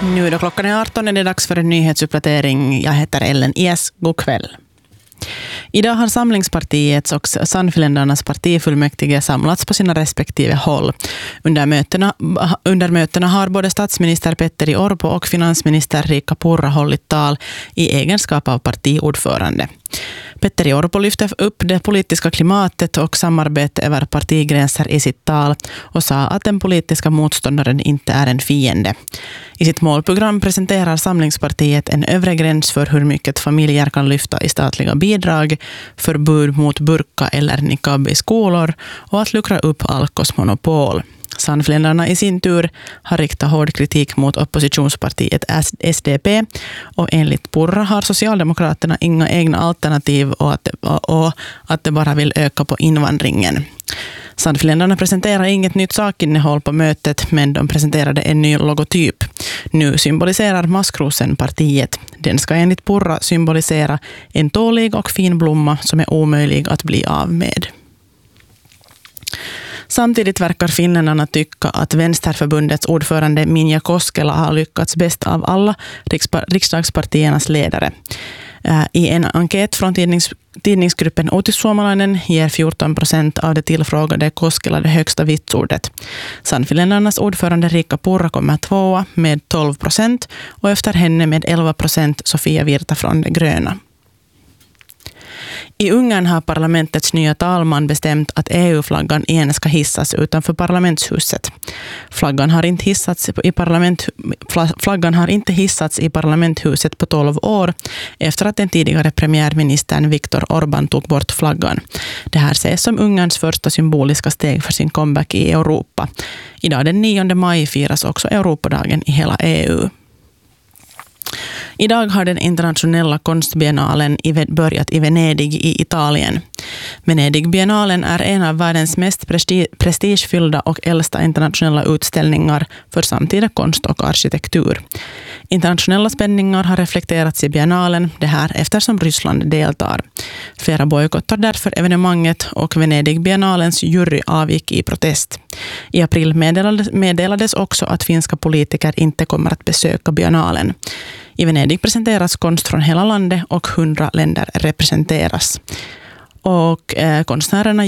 Nu är det klockan är 18, är det dags för en nyhetsuppdatering. Jag heter Ellen Ies. God kväll. Idag har Samlingspartiets och Sannfinländarnas partifullmäktige samlats på sina respektive håll. Under mötena har både statsminister Petteri Orpo och finansminister Riikka Purra hållit tal i egenskap av partiordförande. Petteri Orpo lyfte upp det politiska klimatet och samarbete över partigränser i sitt tal och sa att den politiska motståndaren inte är en fiende. I sitt målprogram presenterar Samlingspartiet en övre gräns för hur mycket familjer kan lyfta i statliga bidrag, förbud mot burka eller niqab i skolor och att luckra upp Alkos monopol. Sannfinländarna i sin tur har riktat hård kritik mot oppositionspartiet SDP och enligt Purra har Socialdemokraterna inga egna alternativ och att de bara vill öka på invandringen. Sannfinländarna presenterar inget nytt sakinnehåll på mötet, men de presenterade en ny logotyp. Nu symboliserar maskrosen partiet. Den ska enligt Purra symbolisera en tålig och fin blomma som är omöjlig att bli av med. Samtidigt verkar finländarna tycka att Vänsterförbundets ordförande Minja Koskela har lyckats bäst av alla riksdagspartiernas ledare. I en enkät från tidningsgruppen Uutissuomalainen ger 14% av de tillfrågade Koskela det högsta vitsordet. Sannfinländarnas ordförande Riikka Purra kommer tvåa med 12% och efter henne med 11% Sofia Virta från de gröna. I Ungern har parlamentets nya talman bestämt att EU-flaggan igen ska hissas utanför parlamentshuset. Flaggan har inte hissats i parlamenthuset på 12 år efter att den tidigare premiärministern Viktor Orbán tog bort flaggan. Det här ses som Ungerns första symboliska steg för sin comeback i Europa. Idag den 9 maj firas också Europadagen i hela EU. Idag har den internationella konstbiennalen börjat i Venedig i Italien. Venedigbiennalen är en av världens mest prestigefyllda och äldsta internationella utställningar för samtida konst och arkitektur. Internationella spänningar har reflekterats i biennalen, det här eftersom Ryssland deltar. Flera bojkottar därför evenemanget och Venedigbiennalens jury avgick i protest. I april meddelades också att finska politiker inte kommer att besöka biennalen. I Venedig presenteras konst från hela landet och 100 länder representeras. Och konstnärerna